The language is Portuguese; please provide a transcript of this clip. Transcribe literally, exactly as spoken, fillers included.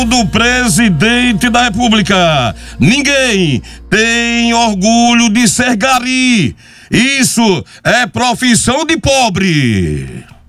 do presidente da República. Ninguém tem orgulho de ser gari. Isso é profissão de pobre.